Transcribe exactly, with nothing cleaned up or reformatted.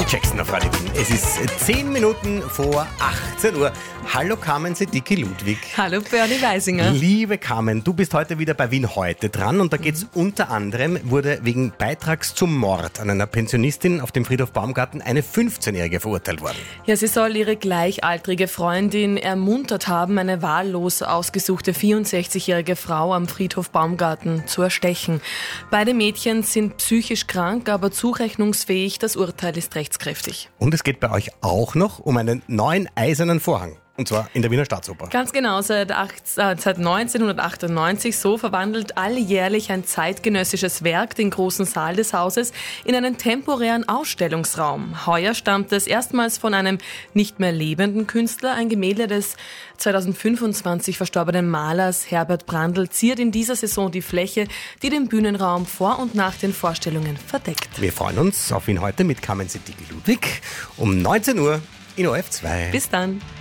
Jackson auf Radio Wien. Es ist zehn Minuten vor achtzehn Uhr. Hallo Carmen Sedicki Ludwig. Hallo Bernie Weisinger. Liebe Carmen, du bist heute wieder bei Wien heute dran und da geht es mhm. unter anderem, wurde wegen Beitrags zum Mord an einer Pensionistin auf dem Friedhof Baumgarten eine fünfzehnjährige verurteilt worden. Ja, sie soll ihre gleichaltrige Freundin ermuntert haben, eine wahllos ausgesuchte vierundsechzigjährige Frau am Friedhof Baumgarten zu erstechen. Beide Mädchen sind psychisch krank, aber zurechnungsfähig. Das Urteil ist rechtskräftig. Und es geht bei euch auch noch um einen neuen eisernen Vorhang. Und zwar in der Wiener Staatsoper. Ganz genau, seit, acht, äh, seit neunzehnhundertachtundneunzig so verwandelt alljährlich ein zeitgenössisches Werk den großen Saal des Hauses in einen temporären Ausstellungsraum. Heuer stammt es erstmals von einem nicht mehr lebenden Künstler. Ein Gemälde des zweitausendfünfundzwanzig verstorbenen Malers Herbert Brandl ziert in dieser Saison die Fläche, die den Bühnenraum vor und nach den Vorstellungen verdeckt. Wir freuen uns auf ihn heute mit Carmen Sedicki Ludwig um neunzehn Uhr in O R F zwei. Bis dann.